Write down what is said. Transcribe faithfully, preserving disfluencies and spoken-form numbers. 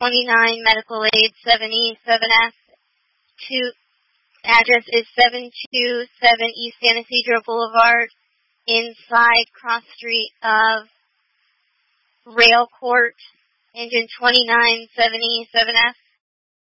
twenty-nine Medical Aid seven E seven F. Two, address is seven two seven East San Ysidro Boulevard, inside cross street of Rail Court, engine twenty-nine seven E seven F.